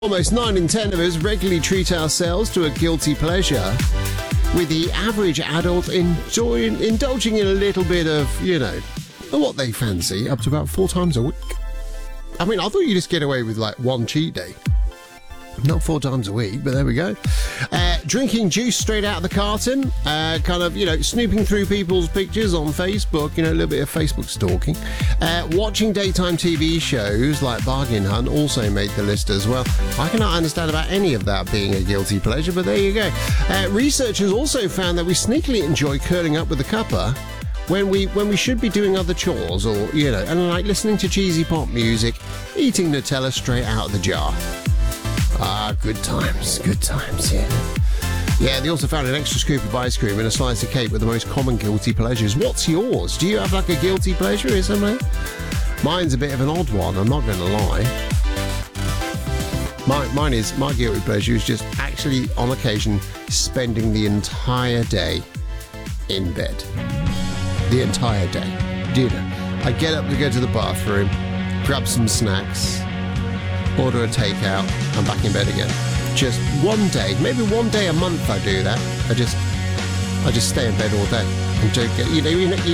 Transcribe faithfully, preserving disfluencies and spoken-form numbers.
Almost nine in ten of us regularly treat ourselves to a guilty pleasure, with the average adult enjoying, indulging in a little bit of, you know, what they fancy, up to about four times a week. I mean, I thought you just get away with, like, one cheat day. Not four times a week, but there we go. Uh, drinking juice straight out of the carton, uh, kind of, you know, snooping through people's pictures on Facebook, you know, a little bit of Facebook stalking. Uh, watching daytime T V shows like Bargain Hunt also made the list as well. I cannot understand about any of that being a guilty pleasure, but there you go. Uh, researchers also found that we sneakily enjoy curling up with a cuppa when we when we should be doing other chores, or, you know, and like listening to cheesy pop music, eating Nutella straight out of the jar. Ah, good times, good times, yeah. Yeah, they also found an extra scoop of ice cream and a slice of cake with the most common guilty pleasures. What's yours? Do you have, like, a guilty pleasure, is there, mate? Mine's a bit of an odd one, I'm not going to lie. Mine, mine is, my guilty pleasure is just actually, on occasion, spending the entire day in bed. The entire day. Do you know? I get up to go to the bathroom, grab some snacks, order a takeout, I'm back in bed again. Just one day, maybe one day a month I do that. I just, I just stay in bed all day and don't get, you know, you know,